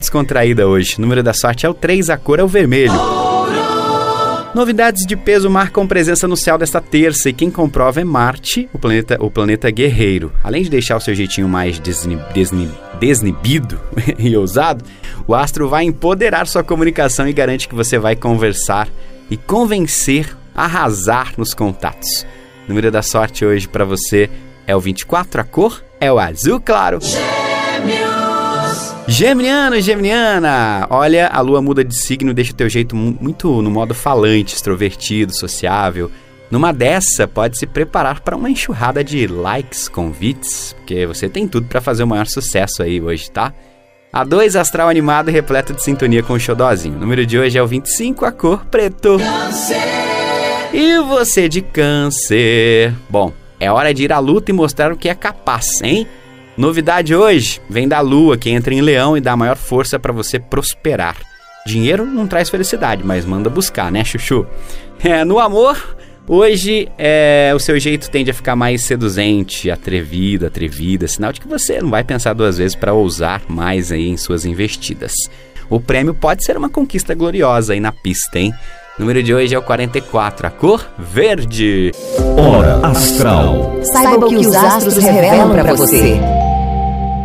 descontraída hoje. O número da sorte é o 3, a cor é o vermelho. Novidades de peso marcam presença no céu desta terça e quem comprova é Marte, o planeta guerreiro. Além de deixar o seu jeitinho mais desinibido e ousado, o astro vai empoderar sua comunicação e garante que você vai conversar e convencer, arrasar nos contatos. O número da sorte hoje para você é o 24, a cor é o azul claro. Geminiano, Geminiana, olha, a lua muda de signo, deixa o teu jeito muito no modo falante, extrovertido, sociável. Numa dessa, pode se preparar para uma enxurrada de likes, convites, porque você tem tudo para fazer o maior sucesso aí hoje, tá? A 2, astral animado e repleto de sintonia com o xodózinho. O número de hoje é o 25, a cor preto. Câncer. E você de Câncer? Bom, é hora de ir à luta e mostrar o que é capaz, hein? Novidade hoje vem da lua, que entra em leão e dá maior força para você prosperar. Dinheiro não traz felicidade, mas manda buscar, né, chuchu? No amor, hoje o seu jeito tende a ficar mais seduzente, atrevida, sinal de que você não vai pensar duas vezes para ousar mais aí em suas investidas. O prêmio pode ser uma conquista gloriosa aí na pista, hein? O número de hoje é o 44, a cor verde. Hora Astral. Saiba o que os astros revelam para você.